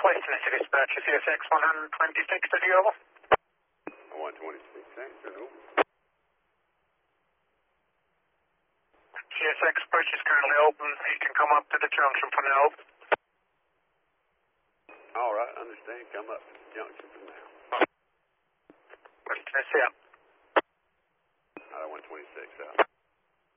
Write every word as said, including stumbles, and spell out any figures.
Western City Dispatch, C S X one twenty-six, did you over? one twenty-six, answer, no. C S X bridge is currently open. You can come up to the junction for now. All right, understand. Come up to the junction.